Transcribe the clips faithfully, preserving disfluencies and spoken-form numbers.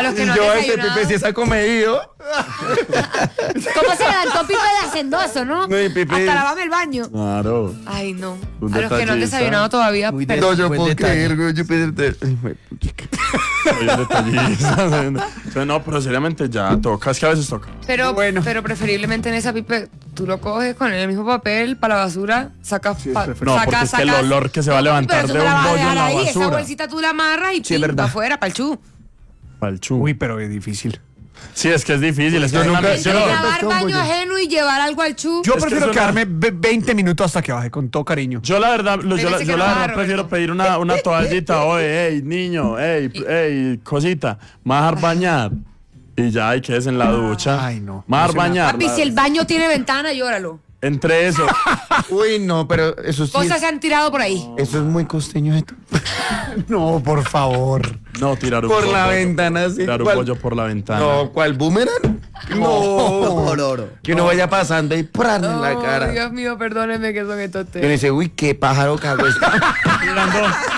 a los que no Yo han ese desayunado. Pipe sí está comedido. ¿Cómo se levantó Pipe de hacendoso, no? No, y Pipe- Hasta lavarme el baño. Claro. Ay, no. Un A los que no han detallista. desayunado todavía. Muy perdón. No, yo Buen puedo detalle. creer, güey. Yo puedo creer. Ay, güey, puchica. Soy un detallista. Entonces, no, pero seriamente ya toca. Es que a veces toca. Pero, Bueno. pero preferiblemente en esa Pipe, tú lo coges con el mismo papel para la basura, sacas, pa- No, porque es que el olor que se va a levantar pero tú de no la un vas a bollo en dejar la ahí, esa basura. bolsita tú la amarras y Sí, es pim, verdad. pa' afuera, para el chu. Pa'l chu. Uy, pero es difícil. Sí, es que es difícil. Es que Yo es una nunca- misión. yo- Lavar un baño bollo. ajeno y llevar algo al chu. Yo Es que prefiero eso no- quedarme ve- veinte minutos hasta que baje, con todo cariño. Yo la verdad, lo- yo, la, Fíjese yo que la no verdad va, prefiero Roberto. pedir una, una toallita. Oye, hey, niño, hey, hey, cosita. Me vas a dejar bañar. Y ya, hay que es en la ducha. Ay, no. Me vas a No se dejar me- bañar. Papi, si el baño tiene ventana, llóralo. Entre eso. Uy, no, pero eso sí. Cosas Es, se han tirado por ahí. eso es muy costeño esto. No, por favor. No, tirar un Por la bollo. ventana, sí. Tirar un ¿Cuál? bollo por la ventana. No, ¿cuál boomerang? No. oro. Que uno vaya pasando y ¡pran! en la Oh, cara. Dios mío, perdónenme que son estos Y uno temas. dice, uy, qué pájaro cago está. Tirando.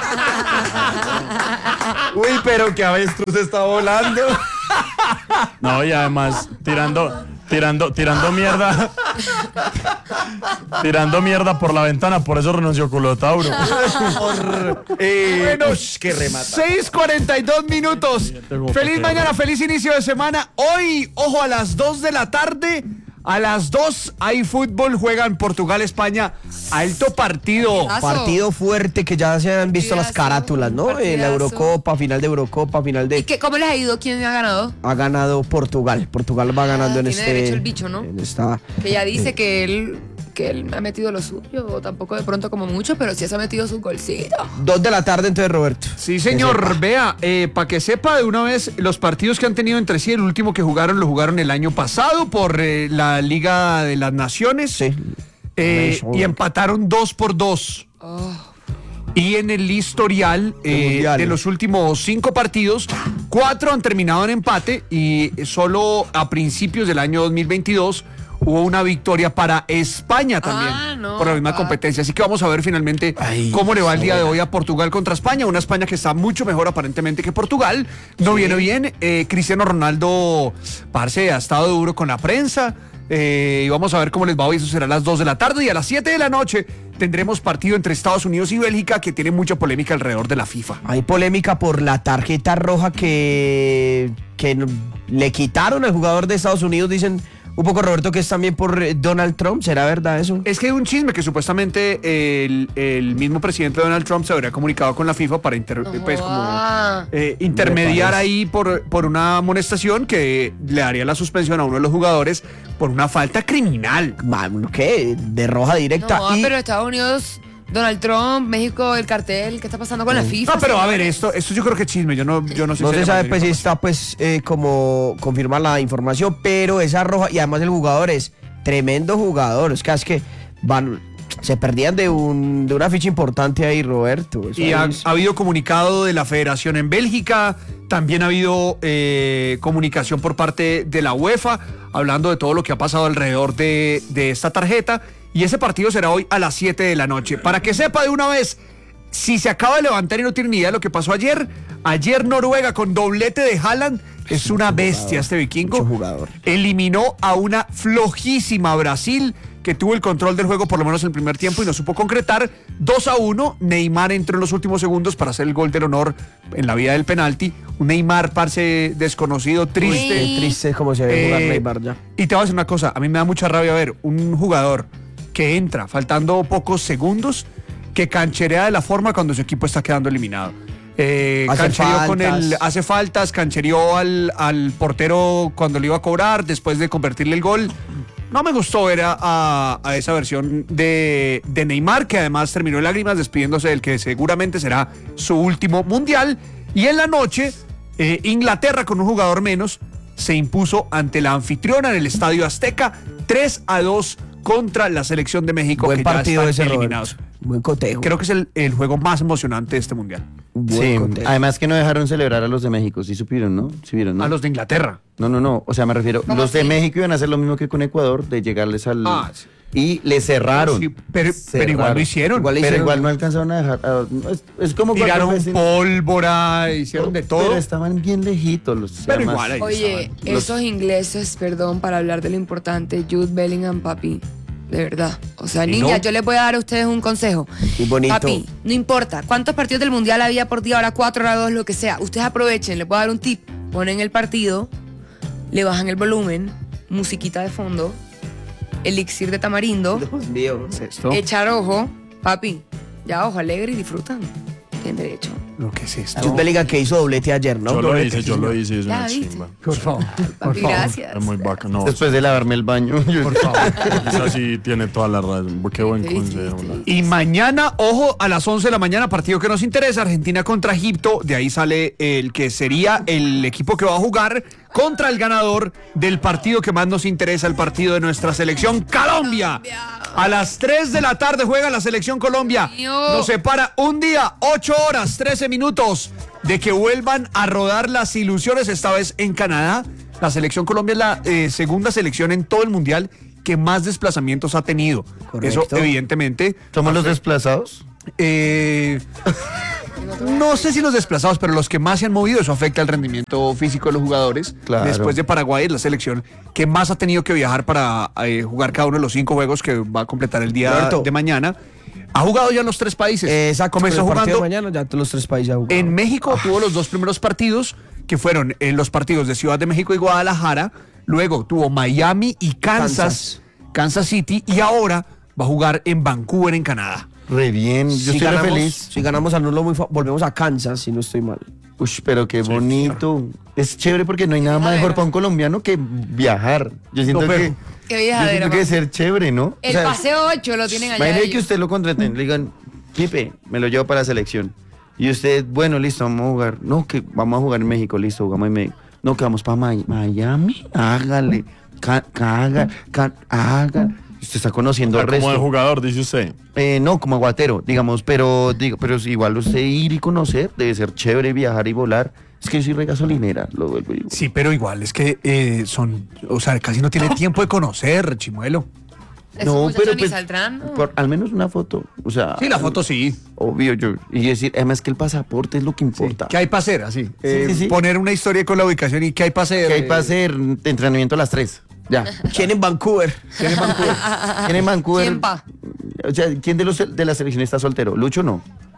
Uy, pero que avestruz está volando. No, y además, tirando, tirando, tirando mierda. Tirando mierda por la ventana, por eso renunció Culotauro. Eh, Bueno, ush, qué remata. seis cuarenta y dos minutos. tengo Feliz papel. mañana, feliz inicio de semana. Hoy, ojo, a las dos de la tarde. A las dos hay fútbol, juegan Portugal-España. Alto partido. Partidazo. Partido fuerte que ya se han visto las Partidazo, carátulas, ¿no? En la partidazo. Eurocopa, final de Eurocopa, final ¿Y de... qué, cómo les ha ido? ¿Quién ha ganado? Ha ganado Portugal. Portugal va ganando en tiene este... derecho el bicho, ¿no? En esta... Que ya dice que él que él ha metido lo suyo, o tampoco de pronto como mucho, pero sí se ha metido su golcito. Dos de la tarde entonces, Roberto. Sí, señor. Vea, eh, para que sepa de una vez los partidos que han tenido entre sí, el último que jugaron lo jugaron el año pasado por eh, la Liga de las Naciones. Sí. Eh, Nation. y empataron dos por dos. Y en el historial eh, Mundial. de los últimos cinco partidos, cuatro han terminado en empate y solo a principios del año dos mil veintidós hubo una victoria para España también Ah, no, por la misma ah. competencia. Así que vamos a ver finalmente Ay, cómo le va el día de hoy a Portugal contra España. Una España que está mucho mejor aparentemente que Portugal. No viene bien. Eh, Cristiano Ronaldo, parce, ha estado duro con la prensa. Eh, y vamos a ver cómo les va hoy. Eso será a las dos de la tarde y a las siete de la noche tendremos partido entre Estados Unidos y Bélgica que tiene mucha polémica alrededor de la FIFA. Hay polémica por la tarjeta roja que, que no- le quitaron al jugador de Estados Unidos, dicen un poco, Roberto, que es también por eh, Donald Trump. ¿Será verdad eso? Es que hay un chisme que supuestamente el, el mismo presidente Donald Trump se habría comunicado con la FIFA para inter- pues, como, Ah. eh, intermediar parece. ahí por, por una amonestación que le daría la suspensión a uno de los jugadores por una falta criminal. Mano, ¿qué? De roja directa. No, Y- pero Estados Unidos, Donald Trump, México, el cartel, ¿qué está pasando con la FIFA? No, pero a señor? ver, esto, esto yo creo que es chisme, yo no, yo no sé No si se hay sabe más pues si información. está pues eh, como confirmar la información, pero esa roja, y además el jugador es tremendo jugador, es que es que van, se perdían de un de una ficha importante ahí, Roberto. Eso Y ha, es- ha habido comunicado de la federación en Bélgica, también ha habido eh, comunicación por parte de la UEFA, hablando de todo lo que ha pasado alrededor de, de esta tarjeta. Y ese partido será hoy a las siete de la noche. Para que sepa de una vez, si se acaba de levantar y no tiene ni idea de lo que pasó ayer, ayer Noruega con doblete de Haaland, es una bestia este vikingo. mucho jugador. Eliminó a una flojísima Brasil que tuvo el control del juego por lo menos en el primer tiempo y no supo concretar. dos a uno, Neymar entró en los últimos segundos para hacer el gol del honor en la vía del penalti. Un Neymar, parce, desconocido, triste. Qué triste como se ve jugar Eh, Neymar ya. Y te voy a decir una cosa, a mí me da mucha rabia ver un jugador que entra faltando pocos segundos, que cancherea de la forma cuando su equipo está quedando eliminado. Eh, Hace canchereó con faltas. el, hace faltas, canchereó al, al portero cuando le iba a cobrar, después de convertirle el gol. No me gustó ver a, a- a esa versión de, de Neymar, que además terminó en lágrimas despidiéndose del que seguramente será su último mundial. Y en la noche, eh, Inglaterra con un jugador menos se impuso ante la anfitriona en el Estadio Azteca tres a dos contra la selección de México, Buen que ya partido están ese, eliminados. Roberto. Buen cotejo. Creo que es el, el juego más emocionante de este mundial. Buen Sí, cotejo. además que no dejaron celebrar a los de México, sí supieron, ¿no? Sí vieron, ¿no? A los de Inglaterra. No, no, no, o sea, me refiero, ¿Cómo los de así? México iban a hacer lo mismo que con Ecuador, de llegarles al, Ah, sí. y le cerraron. Sí, pero, pero igual lo hicieron. Igual le Pero hicieron- igual no alcanzaron a dejar. a- no, es, es como cuando Tiraron fuesen- pólvora, hicieron de todo. Pero estaban bien lejitos los. Pero además- igual ahí Oye, estaban. Los- esos ingleses, perdón, para hablar de lo importante, Jude Bellingham, papi, de verdad. O sea, ¿Y niña, no? yo les voy a dar a ustedes un consejo. Muy bonito. Papi, no importa cuántos partidos del Mundial había por día, ahora cuatro, ahora dos, lo que sea. Ustedes aprovechen, les voy a dar un tip. Ponen el partido, le bajan el volumen, musiquita de fondo, elixir de tamarindo, Dios mío. ¿Esto? echar ojo, papi, ya ojo alegre y disfrutan. Tienen derecho. Lo que es esto. Jude Bellingham que hizo doblete ayer, ¿no? Yo lo doblete, hice, yo lo señor. hice, es Ya, una ¿viste? chimba. Por favor. Por Papi, favor. gracias. Es muy bacano. Después de lavarme el baño. yo- Por favor. Esa sí tiene toda la razón. Qué buen Sí, sí, consejo. sí. la- Y mañana, ojo, a las once de la mañana, partido que nos interesa, Argentina contra Egipto. De ahí sale el que sería el equipo que va a jugar contra el ganador del partido que más nos interesa, el partido de nuestra selección Colombia. A las tres de la tarde juega la selección Colombia. Mío. Nos separa un día, ocho horas, trece minutos de que vuelvan a rodar las ilusiones, esta vez en Canadá. La selección Colombia es la eh, segunda selección en todo el mundial que más desplazamientos ha tenido. Correcto. Eso, evidentemente, ¿Somos los desplazados? eh, no sé si los desplazados, pero los que más se han movido, eso afecta el rendimiento físico de los jugadores. Claro. Después de Paraguay es la selección que más ha tenido que viajar para eh, jugar cada uno de los cinco juegos que va a completar el día Roberto. de mañana. Ha jugado ya en los tres países. Eh, exacto. Comenzó pero el partido jugando de mañana ya todos los tres países han jugado. en México, tuvo los dos primeros partidos, que fueron en los partidos de Ciudad de México y Guadalajara. Luego tuvo Miami y Kansas, Kansas City, y ahora va a jugar en Vancouver, en Canadá. Re bien. Yo si estoy re ganamos, feliz. si ganamos anulo muy fa- volvemos a Kansas, si no estoy mal. Uy, pero qué bonito. Es chévere porque no hay nada más A mejor ver. para un colombiano que viajar. Yo siento No, pero- que. Qué Yo viajadera, siento que papi. debe ser chévere, ¿no? El O sea, paseo ocho lo tienen allá. imagínate que ellos. usted lo contraten, le digan, Pipe, me lo llevo para la selección. Y usted, bueno, listo, vamos a jugar. No, que vamos a jugar en México, listo, jugamos en México. No, que vamos para Miami, hágale. Ca- Caga, ca- haga. Usted está conociendo Ah, el como de resto. jugador, dice usted. Eh, no, como aguatero, digamos, pero digo, pero si igual usted ir y conocer, debe ser chévere viajar y volar. Es que yo soy re gasolinera, lo vuelvo y digo. Sí, pero igual es que eh, son, o sea, casi no tiene tiempo de conocer, Chimuelo. Esos No, muchachos pero ni pues, saldrán, ¿no? por al menos una foto, o sea. Sí, la foto sí. Obvio, yo. Y decir, además que el pasaporte es lo que importa. ¿Qué hay para hacer? Así. Eh, sí, sí. Poner una historia con la ubicación y qué hay para hacer. ¿Qué hay para Eh, hacer de entrenamiento a las tres? Ya. ¿Quién en Vancouver? ¿quién en Vancouver? ¿Quién en Vancouver? ¿Quién pa? O sea, ¿quién de los de la selección está soltero? Lucho no.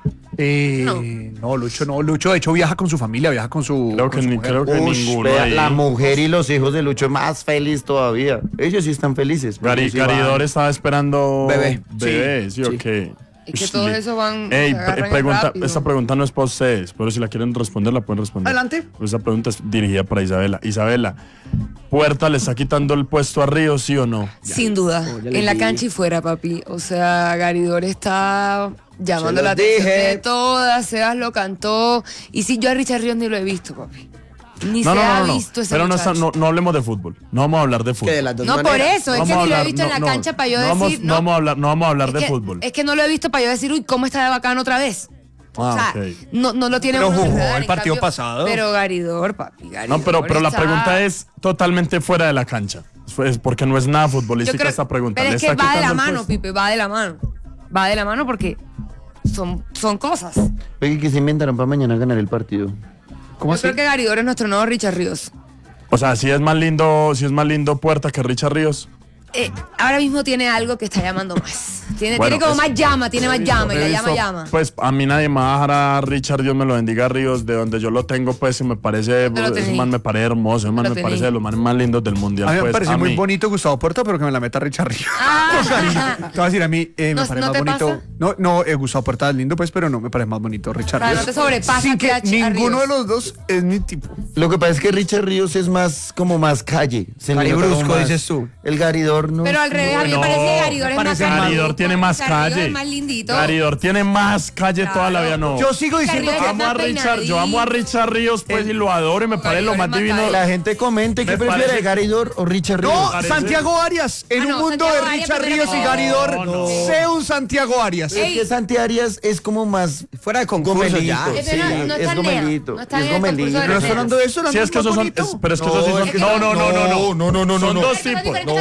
Eh, No. no. Lucho no. Lucho, de hecho, viaja con su familia, viaja con su. Creo con que, su ni, mujer. creo que Ush, ninguno vea, ahí. la mujer y los hijos de Lucho más feliz todavía. Ellos sí están felices. Gary, Ellos sí Garidor van. estaba esperando Bebé. bebé, sí, Sí. o qué. Es que Ush, todos li- esos van- Ey, se pre- agarran pregunta, rápido. esta pregunta no es para ustedes, pero si la quieren responder, la pueden responder. Adelante. Esta pregunta es dirigida para Isabela. Isabela, ¿Puerta le está quitando el puesto a Río, sí o no? Sin duda. Oh, ya les En la dije. cancha y fuera, papi. O sea, Garidor está llamando Se la los atención dije. de todas. Sebas lo cantó. Y sí, yo a Richard Ríos ni lo he visto, papi. Ni No, se no, ha no, no. visto ese Pero no, está- muchacho. no, no hablemos de fútbol. No vamos a hablar de fútbol. Que de las dos No, por maneras. eso. Es Vamos que a ni lo he hablar- visto en no, la no, cancha para yo no vamos, decir. no vamos a hablar, no vamos a hablar es de que, fútbol. Es que no lo he visto para yo decir, uy, ¿cómo está de bacano otra vez? Ah, o sea, ok. no, no lo tiene Pero uno en jugó radar, el en partido cambio- pasado. Pero Garidor, papi. Garidor No, pero, pero la está- pregunta es totalmente fuera de la cancha. Es porque no es nada Yo futbolística creo- esta pregunta. Pero ¿Le es que está va de la quitando el mano, puesto? Pipe, va de la mano. Va de la mano porque son, son cosas. Oye, que se inventaron para mañana ganar el partido. ¿Cómo Yo así? creo que Garidor es nuestro nuevo Richard Ríos. O sea, si es más lindo, si es más lindo Puerta que Richard Ríos. Eh, ahora mismo tiene algo que está llamando más. Tiene, Bueno, tiene como es- más llama, tiene más llama y He la llama visto, llama. Pues a mí nadie me va a dejar a Richard, Dios me lo bendiga, Ríos, de donde yo lo tengo, pues, y me parece, ¿Dónde lo ese tení? man me parece hermoso, ese man ¿Dónde me lo parece tení? de los manes más lindos del mundial. A mí me pues, parece a muy mí. bonito Gustavo Puerta, pero que me la meta Richard Ríos. Ah. Con cariño. Te voy a decir, a mí eh, me ¿No- parece no más te bonito. pasa? No, no, eh, Gustavo Puerta es lindo, pues, pero no me parece más bonito Richard Claro, Ríos. no te sobrepasa Sin que que a Ch- a ninguno Ríos. de los dos es mi tipo. Lo que pasa es que Richard Ríos es más como más calle. Se le Cari nota como brusco, más- dices tú. El Garidor no. Pero al revés, a mí me No, parece que Garidor es más parece cariñoso. Garidor tiene más Garidor calle. es más lindito. Garidor tiene más calle toda la vida, no. Yo sigo diciendo Garidor que es amo a más Richard, yo amo a Richard Ríos, pues, y lo adoro y me parece lo Garidor más es más divino. calle. La gente comente qué Me prefiere, parece- Garidor o Richard Ríos. No, parece- Santiago Arias. En Ah, un no, mundo Santiago de Arias, Richard primero Ríos y que- Garidor, No, no. sé un Santiago Arias. Es que Santi Arias es como más Fuera de concurso gomelito. ya. Ese Sí, no- no es está en Nea, gomelito. no está es en el concurso gomelito. de ¿No está hablando de eso? Sí, es que esos son, es- pero es que esos sí son, es que no, no. no, no, no, no, no, no, no, no, son no. dos Es que son tipos, diferentes son dos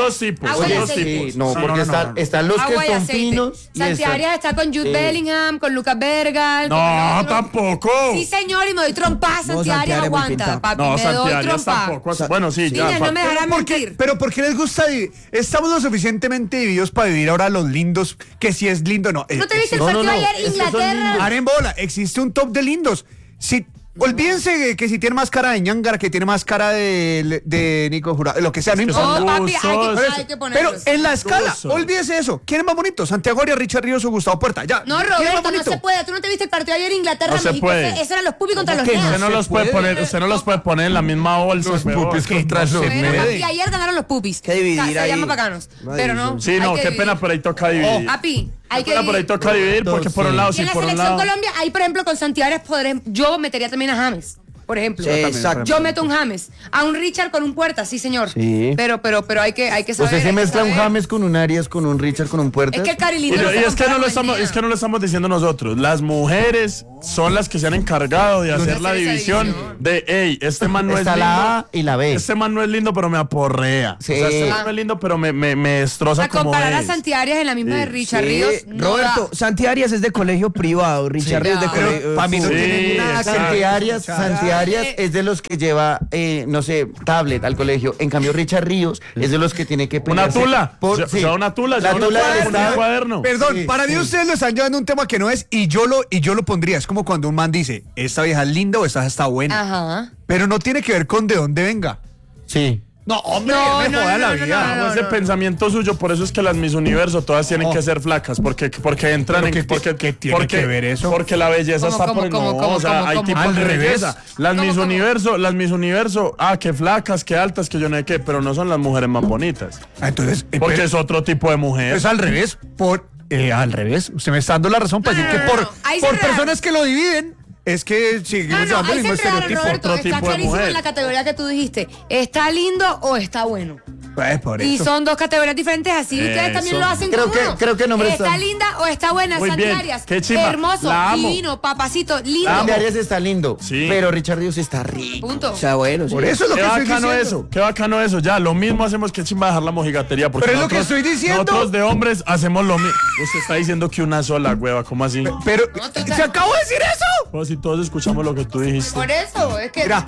dos tipos. Agua Son y dos aceite. tipos. Sí, no, No, porque no, no, están, no. están los Agua que y son aceite. finos. y Santi están- Arias está con Jude eh, Bellingham, con Lucas Bergal. con el No, otro. tampoco. Sí, señor, y me doy trompa. Santi Santi Arias Arias muy aguanta, pintado. papi. No, me Santi doy Arias trompa. tampoco. Bueno, sí, ya. Niñas, no me pa- dejarán ¿Por qué? mentir. Pero ¿por qué les gusta dividir? Estamos lo suficientemente divididos para vivir ahora los lindos, que si es lindo no. ¿No te viste el No, no, partido no, ayer? es que son Inglaterra. lindos. Paren bola, existe un top de lindos. Si, olvídense de que si tiene más cara de Ñangara, que tiene más cara de, de Nico Jurado, lo que sea, no que importa. son Oh, papi, hay gustos. que, hay que Pero ponerlos. en la escala, Gustoso. olvídese eso. ¿Quién es más bonito? ¿Santiago Arias, Richard Ríos o Gustavo Puerta? Ya. No, ¿Quién es más Roberto, no bonito? se puede. Tú no te viste el partido ayer Inglaterra, No se México. puede. Ese- Esos eran los pupis contra los que no? Usted neas. no se los puede puede. poner, usted no los puede poner en la misma bolsa. Los huevón. pupis contra los Bueno, neas. papi, ayer ganaron los pupis. Que dividir O sea, se ahí. llaman bacanos. No, Pero ahí no. son- Sí, hay no, que qué dividir. pena, pero ahí toca dividir. Papi, hay Qué que pena, pero ahí dividir. toca dividir porque por un lado Y sí, en la por un selección lado. Colombia, ahí por ejemplo con Santi Arias podré- yo metería también a James, por ejemplo. Sí, exacto. Yo meto un James, a un Richard con un Puerta, sí señor. Sí. Pero, pero, pero hay que, hay que saber. Usted se hay que mezcla un saber. James con un Arias, con un Richard, con un Puertas. Es que el Y, Carilito. y es que no lo estamos, es que no lo estamos diciendo nosotros. Las mujeres son las que se han encargado de hacer la hacer esa división división. de, hey, este man no es Está lindo. la A y la B. Este man no es lindo, pero me aporrea. Sí. O sea, este man no es lindo, pero me, me, me destroza A como comparar a es. Santi Arias en la misma Sí. de Richard Sí, Ríos. no Roberto, da. Santi Arias es de colegio privado, Richard Sí, Ríos de no. colegio. Pero para mí no Sí, tiene nada que exacto. Santi Arias, Santi Santi Arias es de los que lleva, eh, no sé, tablet al colegio. En cambio, Richard Ríos es de los que tiene que Una pelearse tula. por- Lle- sí. lleva una tula, La lleva una tula tula del con un Estado. cuaderno. Perdón, Sí, para mí sí. ustedes lo están llevando a un tema que no es y yo lo y yo lo pondría. Es como cuando un man dice, esta vieja es linda o esta está buena. Ajá. Pero no tiene que ver con de dónde venga. Sí. No, hombre, No, me no, joda no, la no, vida. no, no, Como ese pensamiento suyo, por eso es que las Miss Universo todas tienen Oh. que ser flacas, porque, porque entran Pero en... ¿qué- porque, qué tiene porque, que ver eso? Porque la belleza ¿Cómo, está cómo, por... cómo, no, cómo, o sea, cómo, hay cómo? tipos Al de revés. belleza. Las ¿Cómo, Miss cómo? Universo, las Miss Universo, ah, que flacas, que altas, que yo no sé qué, pero no son las mujeres más bonitas. Ah, Entonces, eh, Porque pero- es otro tipo de mujer. es al revés. Por, eh, al revés. Usted me está dando la razón para No, decir no, que no, por, no. Ahí se por enredaron. personas que lo dividen, es que No, seguimos no, llevando el ahí se mismo enredaron, estereotipo. Roberto. otro Está tipo de clarísimo mujer. en la categoría que tú dijiste. ¿Está lindo o está bueno? Pues por Y eso. son dos categorías diferentes, así ustedes también Eso. lo hacen Creo con que- uno. creo que no me ¿Está está- linda o está buena? Muy Santi bien. Arias. Qué chimba. Hermoso, La amo. divino, papacito, lindo. Santi Arias está lindo, Sí. pero Richard Ríos está rico. Punto. O sea, bueno, sí. Por eso es lo Qué que estoy bacano diciendo. eso, qué bacano eso. Ya, lo mismo hacemos que chimba dejar la mojigatería. Porque Pero es lo que nosotros- estoy diciendo. Nosotros de hombres hacemos lo mismo. Usted está diciendo que una sola, hueva, ¿cómo así? Pero, No, tú ¿se estás- acabó de decir eso? Pues si todos escuchamos lo que tú dijiste. Por eso, es que. Mira,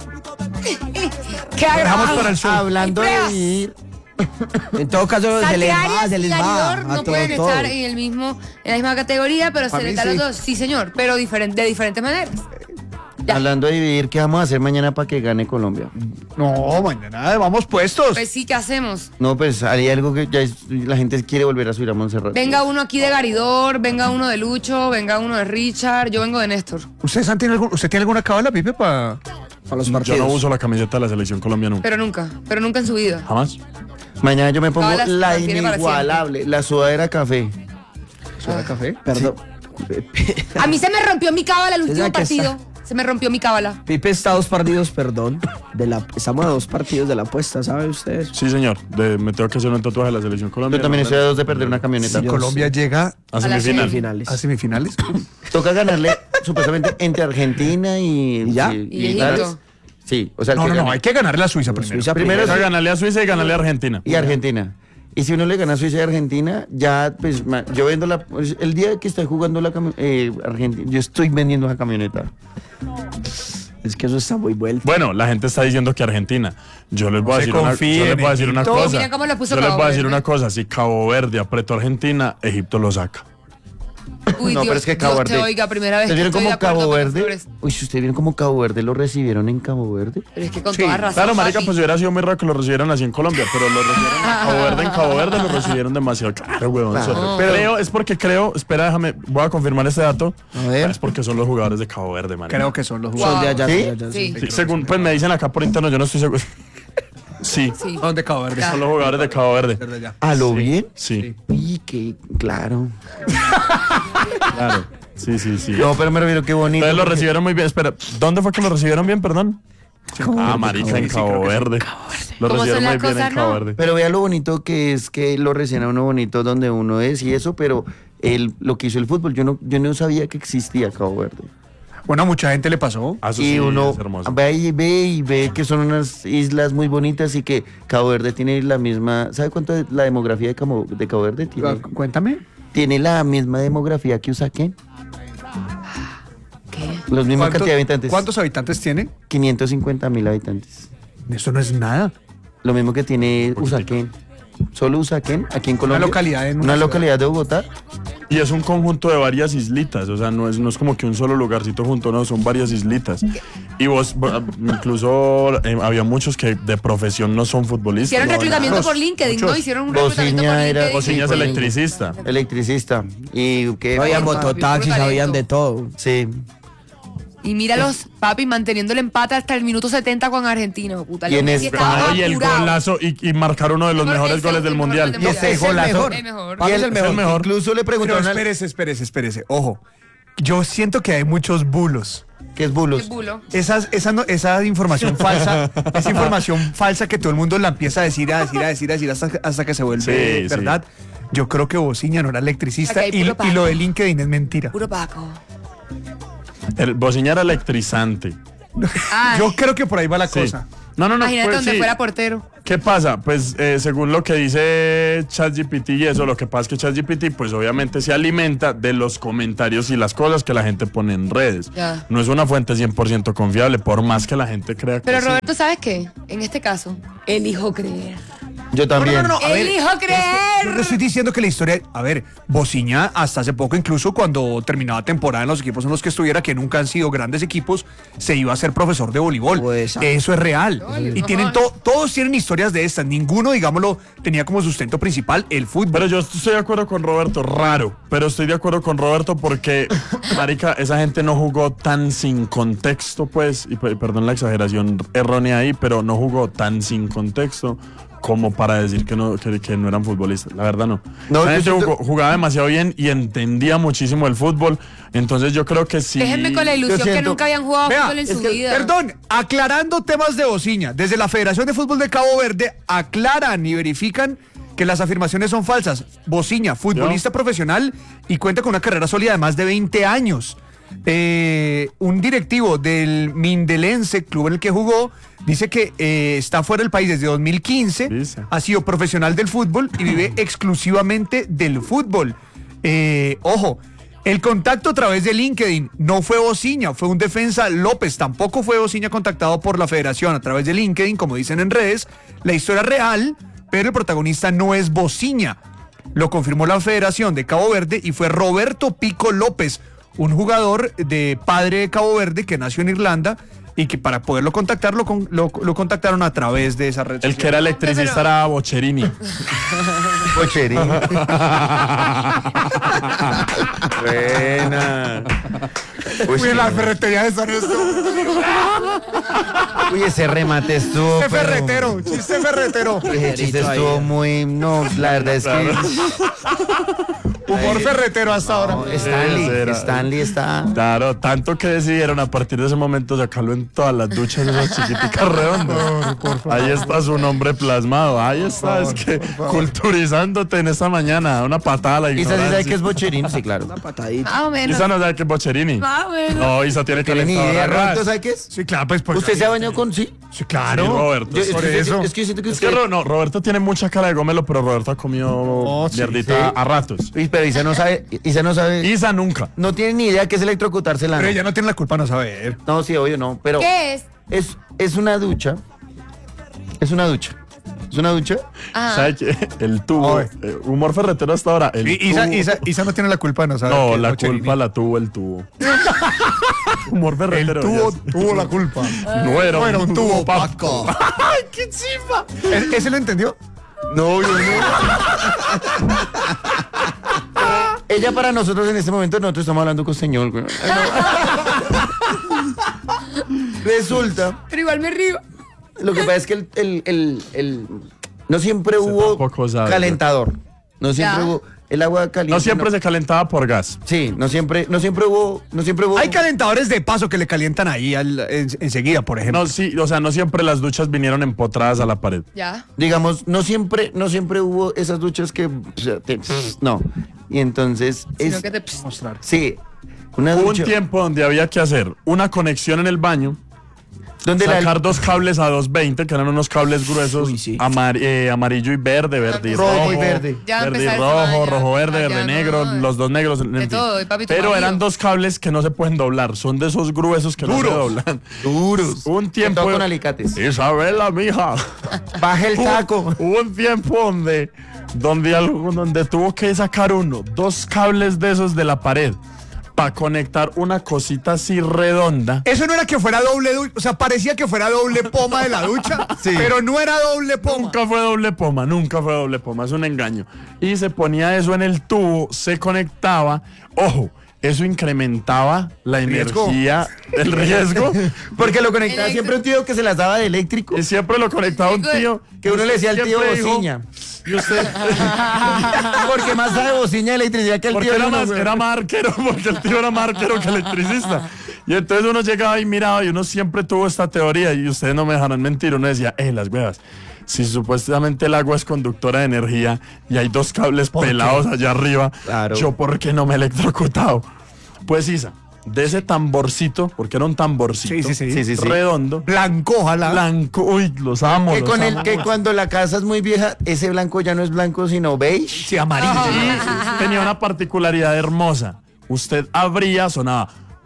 ¿Qué dejamos para el show. Hablando de pruebas. ir, En todo caso, se Santi les va, Arias se y les va. Garidor A no todo, pueden todo. estar en el mismo, en la misma categoría, pero Para se mí les da los sí. dos. Sí, señor, pero diferente, de diferentes maneras. Ya. hablando de dividir, ¿qué vamos a hacer mañana para que gane Colombia? no, mañana vamos puestos. Pues sí, ¿qué hacemos? No, pues hay algo que ya es- la gente quiere volver a subir a Montserrat. Venga uno aquí de Garidor, venga uno de Lucho, venga uno de Richard, yo vengo de Néstor. ¿Usted, Santi, tiene algún- ¿Usted tiene alguna cábala, Pipe, para...? Para los Yo partidos. no uso la camiseta de la selección Colombia nunca. Pero nunca, pero nunca en su vida. Jamás. Mañana yo me pongo Todas las la mantiene para inigualable, la sudadera café. ¿Suena café? Perdón. A mí se me rompió mi cábala el ¿Usted último sabe qué partido. está? Se me rompió mi cábala. Pipe está a dos partidos, perdón. De la, estamos a dos partidos de la apuesta, ¿sabe usted? Sí, señor. De- me tengo que hacer un tatuaje de la selección Colombia. Yo también estoy a dos de perder una camioneta. Sí, yo- Colombia llega A A la semifinal. Semifinales. a semifinales. Toca ganarle supuestamente entre Argentina y... ¿Y ya? Y Egipto. Sí, o sea, el No, que no, no, gane. hay que ganarle a Suiza primero. Suiza Primero Toca sí. ganarle a Suiza y ganarle a Argentina. Y Argentina. Y si uno le gana a Suiza y Argentina, ya, pues, ma- yo vendo la... pues, el día que estoy jugando la camioneta, Argentina, yo estoy vendiendo esa camioneta. Es que eso está muy vuelto. Bueno, la gente está diciendo que Argentina. Yo les voy a se decir una, yo confíen les voy a decir una en Egipto. cosa. Mira cómo lo puso yo les Cabo voy a decir Verde. una cosa. Si Cabo Verde apretó a Argentina, Egipto lo saca. Uy, no, Dios, pero es que Cabo Dios te Verde... oiga, primera vez ¿Ustedes que vieron estoy de como acuerdo Cabo con los Verde? flores. Uy, si ustedes vieron como Cabo Verde lo recibieron en Cabo Verde. Pero es que con Sí. toda razón. Claro, marica, papi. pues hubiera sido muy raro que lo recibieran así en Colombia, pero lo recibieron en Cabo Verde, en Cabo Verde lo recibieron demasiado. Claro, huevón. Claro. eso- Pero creo, es porque creo, espera, déjame, voy a confirmar este dato. A ver. Es porque son los jugadores de Cabo Verde, marica. Creo que son los Wow. jugadores. Son de allá, ¿Sí? son de allá, Sí. Sí, según pues me dicen acá por interno, yo no estoy seguro. Sí, Sí. Son de Cabo Verde. Ya. son los jugadores de Cabo Verde. De allá. ¿A lo bien? Sí, Y que, claro. claro. Sí, sí, sí. No, pero me refiero qué bonito. Ustedes lo porque- recibieron muy bien. Espera, ¿dónde fue que lo recibieron bien, perdón? Ah, marica, en Cabo Verde. Lo ¿Cómo recibieron son muy las bien cosas, en Cabo no? Verde. Pero vea lo bonito que es que lo recién a uno bonito donde uno es y eso, pero el, lo que hizo el fútbol, yo no, yo no sabía que existía Cabo Verde. Bueno, a mucha gente le pasó. Ah, eso y sí, uno es hermoso. ve y ve y ve que son unas islas muy bonitas y que Cabo Verde tiene la misma, ¿sabe cuánto es la demografía de Cabo, de Cabo Verde tiene? Cuéntame. Tiene la misma demografía que Usaquén, ¿Qué? los misma ¿Cuántos- cantidad de habitantes. ¿Cuántos habitantes tiene? quinientos cincuenta mil habitantes. Eso no es nada. Lo mismo que tiene Poquitico. Usaquén. Solo Usaquén, aquí en Colombia. localidad en una Una ciudad. localidad de Bogotá. Y es un conjunto de varias islitas, o sea, no es, no es como que un solo lugarcito junto, no, son varias islitas. Y vos, bo- incluso eh, había muchos que de profesión no son futbolistas. Hicieron No, reclutamiento muchos, por LinkedIn, ¿no? muchos. Hicieron un reclutamiento por Bociña era- LinkedIn. Bociña es Sí, por electricista. Electricista. Y que Habían Puro mototaxis, talento. habían de todo. Sí. Y míralos, papi, manteniendo el empate hasta el minuto setenta con Argentina. Puta, Y en Messi es- estaba Claro, y el apurado. golazo y, y marcar uno de los Mejor mejores ese, goles del el mejor mundial. del Y ese mundial. golazo. El mejor. Para mí es el mejor. mejor. Incluso le Pero preguntaron al- espérese, espérese, espérese. Ojo. Yo siento que hay muchos bulos. que es bulos. Qué bulo. Esas, esa, no- esa información falsa, esa información falsa que todo el mundo la empieza a decir, a decir, a decir, a decir hasta, hasta que se vuelve Sí, verdad. Yo creo que Bociña no era electricista Ok, y, puro y lo paco. de LinkedIn es mentira. Puro Paco. El Bociña era electrizante. Ay, Yo creo que por ahí va la Sí. cosa. No, no, no. imagínate pues, donde sí. fuera portero. ¿Qué pasa? Pues eh, según lo que dice ChatGPT y eso, lo que pasa es que ChatGPT pues obviamente se alimenta de los comentarios y las cosas que la gente pone en redes. Ya. No es una fuente cien por ciento confiable, por más que la gente crea que Pero sí. Roberto, ¿sabes qué? En este caso, elijo creer. Yo también. No, no, no, a ver, Elijo Yo creer. no estoy diciendo que la historia. A ver, Bociña hasta hace poco, incluso cuando terminaba temporada en los equipos en los que estuviera, que nunca han sido grandes equipos, se iba a ser profesor de voleibol. Pues, ah. Eso es real. Oye, Y no tienen jodas. to- todos tienen historias de estas. Ninguno, digámoslo, tenía como sustento principal el fútbol. Pero yo estoy de acuerdo con Roberto, raro, pero estoy de acuerdo con Roberto porque, marica, esa gente no jugó tan sin contexto, pues, y pe- perdón la exageración errónea ahí, pero no jugó tan sin contexto como para decir que no, que, que no eran futbolistas. La verdad no. No, Esa yo gente siento- jugó- jugaba demasiado bien y entendía muchísimo el fútbol, entonces yo creo que sí. Déjenme con la ilusión Yo que siento- nunca habían jugado Vea, fútbol en es su que- vida. Perdón, aclarando temas de Bociña, desde la Federación de Fútbol de Cabo Verde aclaran y verifican que las afirmaciones son falsas. Bociña, futbolista profesional y cuenta con una carrera sólida de más de veinte años. Eh, un directivo del Mindelense, club en el que jugó, dice que eh, está fuera del país desde dos mil quince, Dice. ha sido profesional del fútbol y vive exclusivamente del fútbol. Eh, ojo, el contacto a través de LinkedIn no fue Bociña, fue un defensa López, tampoco fue Bociña contactado por la federación a través de LinkedIn, como dicen en redes. La historia es real, pero el protagonista no es Bociña. Lo confirmó la Federación de Cabo Verde y fue Roberto Pico López, un jugador de padre de Cabo Verde que nació en Irlanda y que para poderlo contactar lo, con- lo- lo contactaron a través de esa red El social. que era electricista era Bocherini. Bocherín. Buena. Uy, Uy, en la ferretería de San Ernesto. uy, ese remate estuvo. Chiste pero- ferretero, chiste ferretero. Ese chiste Ahí. estuvo muy. No, la verdad es que. Humor ferretero hasta No, ahora. Stanley. Ese era- Stanley está. Claro, tanto que decidieron a partir de ese momento sacarlo en todas las duchas esas chiquiticas redondas. Ahí está su nombre plasmado. Ahí está, es que culturizándote en esta mañana. Una patada a la Isa sí sabe que ignorancia. es Bocherín, sí, claro. Una patadita. Más o menos. Isa no sabe que es Bocherini. Más o menos. No, Isa tiene ¿Tiene ni calentador idea, a Roberto, gas. sabe qué es? Sí, claro, pues. pues ¿Usted se ha bañado con sí? Sí, claro. Sí, Roberto. Yo- es, por que, eso. es que yo siento que Es que usted. Ro- no, Roberto tiene mucha cara de gomelo, pero Roberto ha comido Oh, sí, mierdita sí. a ratos. Uy, pero Isa no sabe. Isa no sabe. Isa nunca. No tiene ni idea qué es electrocutarse la. Pero ella no tiene la culpa de no saber. No, sí, obvio no. Pero ¿Qué es? es, es una ducha. Es una ducha. Es una ducha. Ajá. ¿Sabe qué? El tubo. Ay. eh, humor ferretero hasta ahora. El Y Isa, tubo. Isa- Isa no tiene la culpa de no saber. No, que es la Bocherini. culpa la tuvo el tubo. humor ferretero. El tubo ya tuvo la culpa. sé. No era, No era un tubo Paco. ¡Ay, qué chifa! ¿E- ¿Ese lo entendió? No, yo no. Ella para nosotros en este momento, nosotros estamos hablando con señor. güey. Resulta, Pero igual me río. lo que pasa es que el, el- el- el- no siempre Usted hubo tampoco sabe, calentador. No siempre Ya. hubo el agua caliente. No siempre se calentaba por gas. Sí, no siempre, no siempre hubo, no siempre hubo. Hay calentadores de paso que le calientan ahí al- en- enseguida, por ejemplo. No, sí, o sea, no siempre las duchas vinieron empotradas a la pared. Ya. Digamos, no siempre, no siempre hubo esas duchas que, o sea, te- no. Y entonces Sino es, que te... Mostrar. sí, Una Hubo un ducha. tiempo donde había que hacer una conexión en el baño, ¿Dónde la sacar dos cables a doscientos veinte, que eran unos cables gruesos, Uy, sí. amar- eh, amarillo y verde, verde y rojo, Rojo y verde. Ya verde y empezar el rojo, tema, ya. rojo, verde, Ah, verde, ya, negro, no, los dos negros, en de fin. todo, y papi, tu Pero marido. eran dos cables que no se pueden doblar, son de esos gruesos que no se doblan. Duros. Un tiempo. Todo con alicates. Isabela, mija. Baja el taco. Hubo un tiempo donde, donde, algo- donde tuvo que sacar uno, dos cables de esos de la pared para conectar una cosita así redonda. Eso no era que fuera doble ducha, o sea, parecía que fuera doble poma de la ducha, Sí. pero no era doble poma. Nunca fue doble poma, nunca fue doble poma, es un engaño. Y se ponía eso en el tubo, se conectaba. Ojo, eso incrementaba la Riesgo. energía, el riesgo. Porque lo conectaba Electro- siempre un tío que se las daba de eléctrico. Y siempre lo conectaba un tío. Que uno le decía al tío Siempre dijo- bociña. Y usted, Porque más sabe bociña de electricidad que el porque tío. era, de uno, más, güey. era más arquero, porque el tío era más arquero que electricista. Y entonces uno llegaba y miraba, y uno siempre tuvo esta teoría, y ustedes no me dejarán mentir, uno decía, eh, las huevas, si supuestamente el agua es conductora de energía y hay dos cables pelados allá arriba, Claro. yo por qué no me he electrocutado. Pues Isa, de ese tamborcito, porque era un tamborcito Sí, sí, sí. Sí, sí, sí. redondo, Blanco, ojalá. blanco, uy, los amo, Que, los con el, amo. que cuando la casa es muy vieja, ese blanco ya no es blanco, sino beige. Sí, amarillo. Y tenía una particularidad hermosa. Usted abría, sonaba.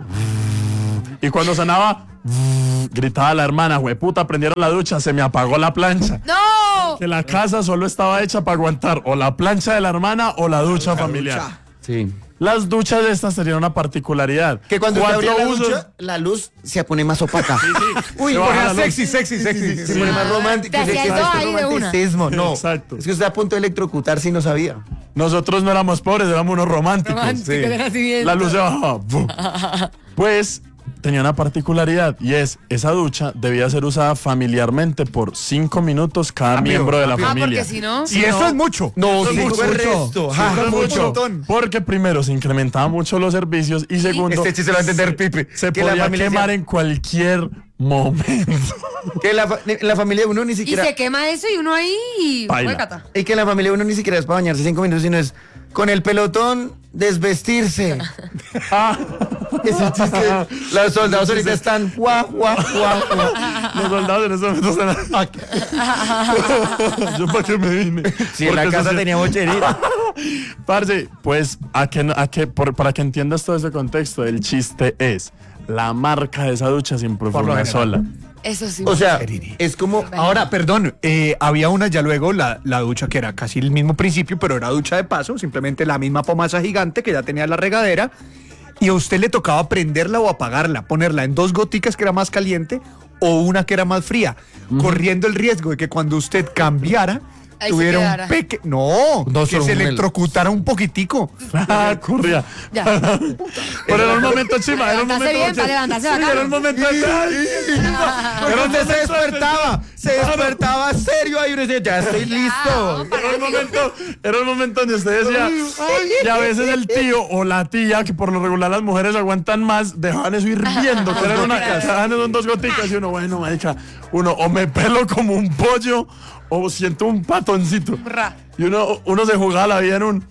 Y cuando sonaba, gritaba la hermana, hueputa, prendieron la ducha, se me apagó la plancha. ¡No! Que la casa solo estaba hecha para aguantar o la plancha de la hermana o la ducha familiar. Sí. Las duchas de estas tenían una particularidad. Que cuando usted Cuatro abría la usos- ducha, la luz se pone más opaca. Uy, Se por baja la eso luz. Sexy, sexy, sexy. se pone más romántico. Te hacía ¿Qué es todo este ahí de una. romanticismo? No. Exacto. Es que usted a punto de electrocutar si no sabía. Nosotros no éramos pobres, éramos unos románticos. Romántico de nacimiento. La luz se bajaba. ¡Bum! Pues tenía una particularidad y es, esa ducha debía ser usada familiarmente por cinco minutos cada Rápido, miembro de la rápido. Ah, familia. porque si no... Y eso es mucho. No, Eso es cinco mucho. es resto. Sí, Ja, eso es mucho. mucho. Porque primero se incrementaban mucho los servicios y segundo Este chiste lo va a entender Pipe. se Que la podía familia quemar sea- en cualquier momento. Que la, fa- en la familia de uno ni Y siquiera. se quema eso y uno ahí... Baila. Huécata. Y que en la familia de uno ni siquiera es para bañarse cinco minutos, sino es con el pelotón desvestirse. Ah, Ese chiste. Los soldados ahorita están guau, guau, guau, guau. los soldados en ese momento están... Yo para qué me vine. Si en la Porque casa eso sí- tenía bocherita. Parce, pues a que, no- a que por- para que entiendas todo ese contexto, el chiste es la marca de esa ducha siempre fue Por lo una general. sola. Eso sí. O sea, es como. Ahora, perdón, eh, había una ya luego, la, la ducha que era casi el mismo principio, pero era ducha de paso, simplemente la misma pomaza gigante que ya tenía la regadera, y a usted le tocaba prenderla o apagarla, ponerla en dos goticas que era más caliente o una que era más fría, corriendo el riesgo de que cuando usted cambiara, Ahí se tuviera quedara. un peque... No, No, que solo se un mel- electrocutara un poquitico. Ah, corría. Ya. Pero era un momento chima, era un Levantarse momento. bien, para levantarse Sí, bacano. era un momento. Pero usted se despertaba. Se despertaba serio ahí. Uno decía, ya estoy listo. para Era un momento, era un momento donde usted decía, y a veces el tío o la tía, que por lo regular las mujeres aguantan más, dejaban eso hirviendo, que era una dejaban eso en dos goticas, y uno, bueno, marica, uno o me pelo como un pollo, o siento un patoncito. Ra. Y uno, uno se jugaba la vida en un...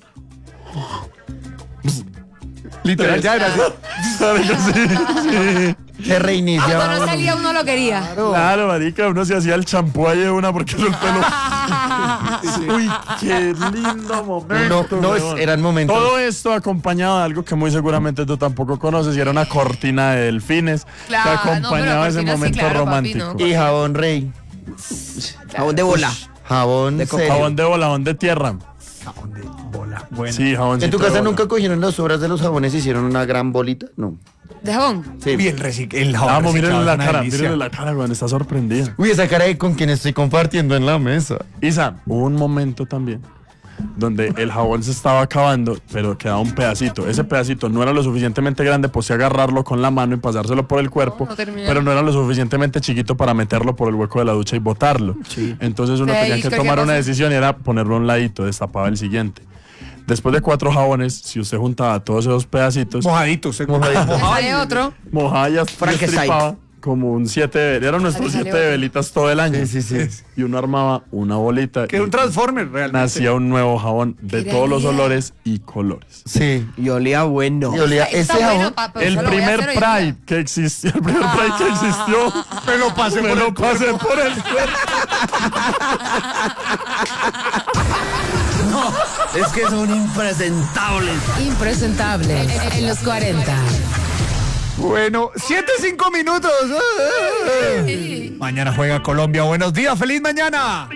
Literal, ya era así. Marica, sí, sí. Se reiniciaba. Cuando no salía uno lo quería. Claro, marica, uno se hacía el champú ahí de una porque eso el pelo... Uy, qué lindo momento. No, no, es- weón. eran momentos. Todo esto acompañado de algo que muy seguramente tú tampoco conoces, y era una cortina de delfines Claro, que no, pero acompañaba ese cortina sí, momento claro, papi, romántico. ¿no? Y jabón rey. Jabón de bola. Jabón De serio. Jabón de bola, jabón de tierra. Jabón de bola. Bueno. Sí, jabón ¿En tu casa nunca cogieron las sobras de los jabones y hicieron una gran bolita? No. ¿De jabón? Sí. Bien, recic- el jabón Vamos, mírenle reciclado la es una cara, delicia. mírenle la cara, weón, está sorprendida. Uy, esa cara de con quien estoy compartiendo en la mesa. Isa, hubo un momento también donde el jabón se estaba acabando, pero quedaba un pedacito. Ese pedacito no era lo suficientemente grande, pues sí agarrarlo con la mano y pasárselo por el cuerpo, No, no terminé. pero no era lo suficientemente chiquito para meterlo por el hueco de la ducha y botarlo. Entonces uno Sí, tenía ¿qué- que qué tomar una pasó? decisión y era ponerlo a un ladito, destapaba el siguiente. Después de cuatro jabones, si usted juntaba todos esos pedacitos, Mojadito, usted Mojadito. Le sale otro. mojaba y Frankenstein. estripaba, como un siete, era nuestro Sale, sale siete de otro. velitas todo el año. Sí, sí, sí. Y uno armaba una bolita. Que es y un Transformer, realmente. Nacía un nuevo jabón de Qué todos los idea. olores y colores. Sí. Y olía bueno. Y olía Está ese bueno, jabón. papá, El eso lo voy a primer hacer hoy día. Pride que existió, el primer Pride que existió, Me lo pasé me por lo el pasé por el cuerpo. Es que son impresentables. Impresentable en, en los cuarenta. Bueno, siete, cinco minutos. Mañana juega Colombia. Buenos días, feliz mañana.